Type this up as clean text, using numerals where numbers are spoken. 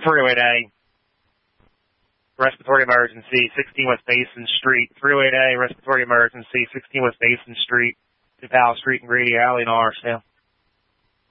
308A, respiratory emergency, 16 West Basin Street. 308A, respiratory emergency, 16 West Basin Street, to Powell Street and Grady Alley in Arsenal.